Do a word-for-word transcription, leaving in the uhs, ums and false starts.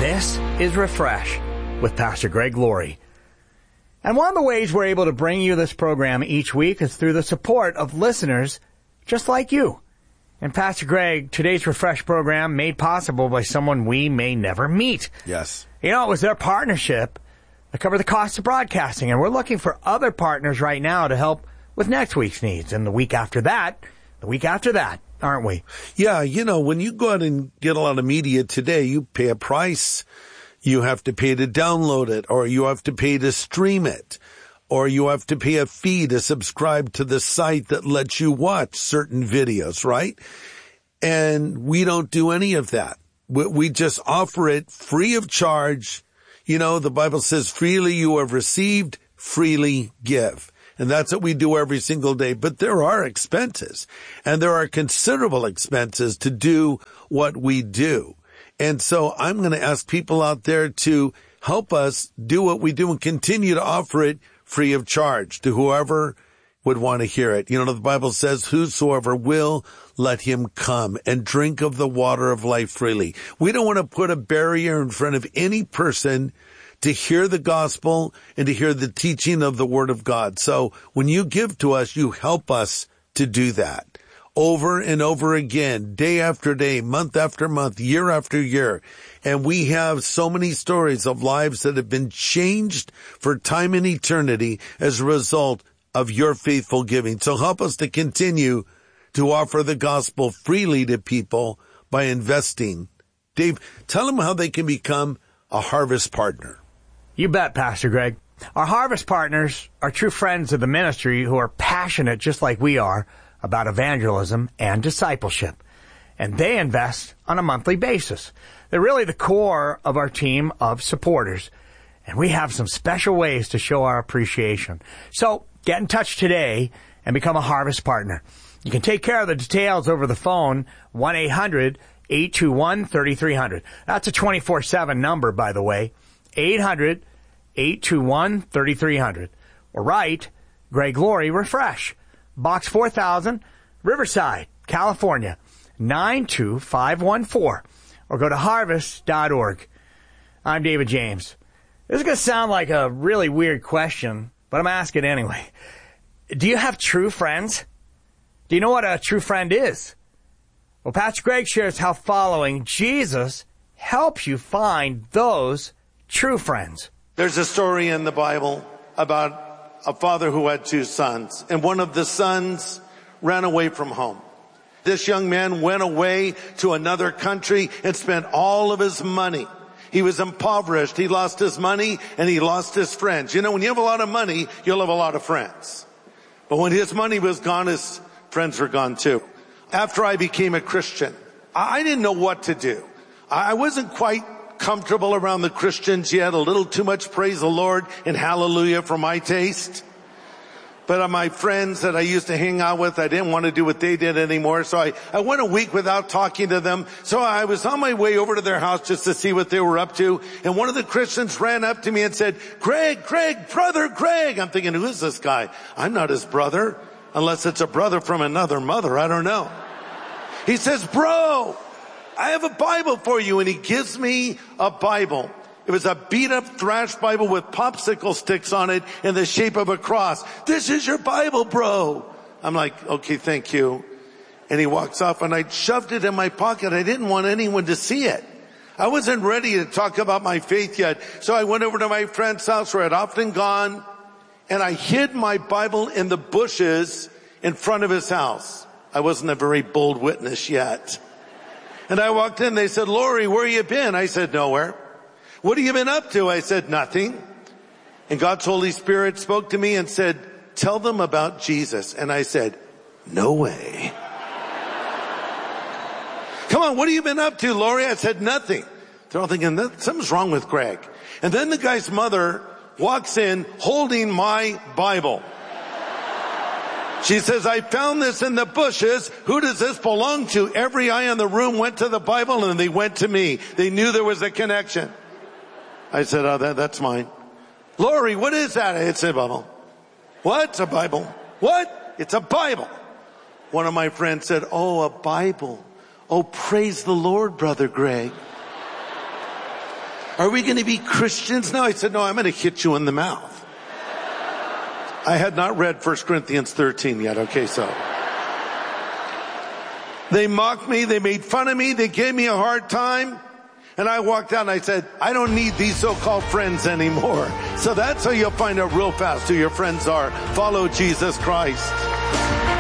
This is Refresh with Pastor Greg Laurie. And one of the ways we're able to bring you this program each week is through the support of listeners just like you. And Pastor Greg, today's Refresh program made possible by someone we may never meet. Yes. You know, it was their partnership that covered the cost of broadcasting, and we're looking for other partners right now to help with next week's needs, and the week after that, the week after that, aren't we? Yeah, you know, when you go out and get a lot of media today, you pay a price. You have to pay to download it, or you have to pay to stream it, or you have to pay a fee to subscribe to the site that lets you watch certain videos, right? And we don't do any of that. We, we just offer it free of charge. You know, the Bible says, freely you have received, freely give. And that's what we do every single day. But there are expenses, and there are considerable expenses to do what we do. And so I'm going to ask people out there to help us do what we do and continue to offer it free of charge to whoever would want to hear it. You know, the Bible says, whosoever will, let him come and drink of the water of life freely. We don't want to put a barrier in front of any person to hear the gospel and to hear the teaching of the word of God. So when you give to us, you help us to do that. Over and over again, day after day, month after month, year after year. And we have so many stories of lives that have been changed for time and eternity as a result of your faithful giving. So help us to continue to offer the gospel freely to people by investing. Dave, tell them how they can become a Harvest partner. You bet, Pastor Greg. Our Harvest partners are true friends of the ministry who are passionate, just like we are, about evangelism and discipleship. And they invest on a monthly basis. They're really the core of our team of supporters. And we have some special ways to show our appreciation. So get in touch today and become a Harvest partner. You can take care of the details over the phone, one eight hundred eight two one three three zero zero. That's a twenty-four seven number, by the way, eight hundred eight two one three three zero zero. Or write Greg Laurie Refresh, Box four thousand, Riverside, California, nine two five one four. Or go to harvest dot org. I'm David James. This is going to sound like a really weird question, but I'm asking anyway. Do you have true friends? Do you know what a true friend is? Well, Pastor Greg shares how following Jesus helps you find those true friends. There's a story in the Bible about a father who had two sons, and one of the sons ran away from home. This young man went away to another country and spent all of his money. He was impoverished. He lost his money and he lost his friends. You know, when you have a lot of money, you'll have a lot of friends. But when his money was gone, his friends were gone too. After I became a Christian, I didn't know what to do. I wasn't quite comfortable around the Christians yet, a little too much praise the Lord and hallelujah for my taste. But my friends that I used to hang out with, I didn't want to do what they did anymore. So I, I went a week without talking to them. So I was on my way over to their house just to see what they were up to. And one of the Christians ran up to me and said, Greg, Greg, brother Greg. I'm thinking, who is this guy? I'm not his brother, unless it's a brother from another mother. I don't know. He says, bro, I have a Bible for you. And he gives me a Bible. It was a beat-up, thrashed Bible with popsicle sticks on it in the shape of a cross. This is your Bible, bro. I'm like, okay, thank you. And he walks off, and I shoved it in my pocket. I didn't want anyone to see it. I wasn't ready to talk about my faith yet. So I went over to my friend's house where I'd often gone, and I hid my Bible in the bushes in front of his house. I wasn't a very bold witness yet. And I walked in. They said, Laurie, where you been? I said, nowhere. What have you been up to? I said, nothing. And God's Holy Spirit spoke to me and said, tell them about Jesus. And I said, no way. Come on, what have you been up to, Laurie? I said, nothing. They're all thinking, something's wrong with Greg. And then the guy's mother walks in holding my Bible. She says, I found this in the bushes. Who does this belong to? Every eye in the room went to the Bible and they went to me. They knew there was a connection. I said, oh, that, that's mine. Laurie, what is that? It's a Bible. What? It's a Bible. What? It's a Bible. One of my friends said, oh, a Bible. Oh, praise the Lord, Brother Greg. Are we going to be Christians now? I said, no, I'm going to hit you in the mouth. I had not read First Corinthians thirteen yet. Okay, so. They mocked me. They made fun of me. They gave me a hard time. And I walked out and I said, I don't need these so-called friends anymore. So that's how you'll find out real fast who your friends are. Follow Jesus Christ.